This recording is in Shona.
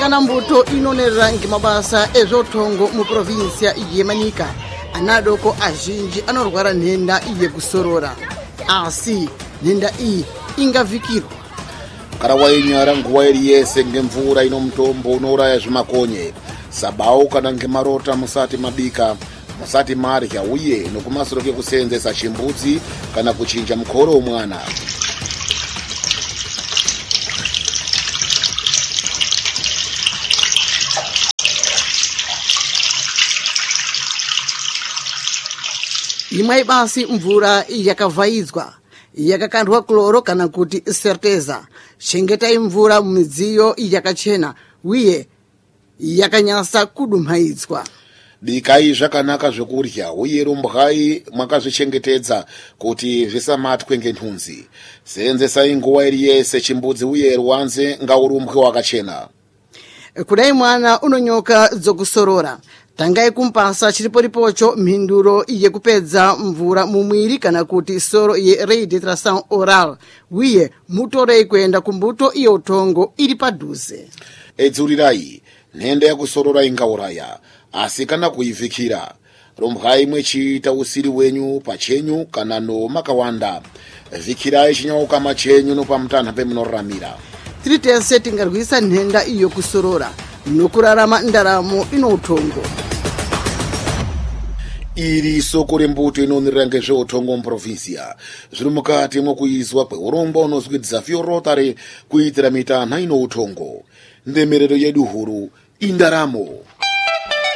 kana mbuto inonerera ngimabasa ezvotongo mu provincia yeManika. Anadoko azhinji anorwara nhenda yekusorora, asi nhenda iyi ingavikirwa. Kana wainyara nguwa iri yese ngemvura ino mutombo unouraya zvimakonye, sabau kana ngemarota musati mabika, musati marya uye nokumasoro kekuseenzesa chimbudzi kana kuchinja mukoro womwana. Imwe basi mvura yakavhaidzwa, yakakandwa kloro kana kuti certeza. Chengetai mvura mumidziyo yakachena uye yakanyasa kudumhaidzwa. Bikai zvakanaka zvekurya uye rumbwai mwakazvichengetedza kuti zvisamatwe ngenhunzi. Seenzesai nguwa iri yese chimbudzi uye rwanze ngaurumbwe wakachena. Kudai mwana unonyoka dzokusorora, tangai kumpasa chiriporipocho mhinduro yekupedza mvura mumwiri kana kuti soro ye rehydratation oral uye mutorei kuenda kumbuto iyo utongo iri padhuze. Edzurirai, nhenda yakusorora ingauraya, asi kana kuivhikira, rumbwai mwechiita usiri wenyu pachenyu kana nomakawanda. Vhikirai chinyauka chenyu nopamutanha pemunoraramira. Tiri tese tingarwisa nhenda iyo kusorora nokurarama ndaramo ino utongo. Iri soko rembuto inonerera ngezveutongo muprovinsia zviri mukati mwokuizwa kweurongwa unozwidza Rotary kuitira mitanha ino utongo. Ndemerero yedu huru indaramo.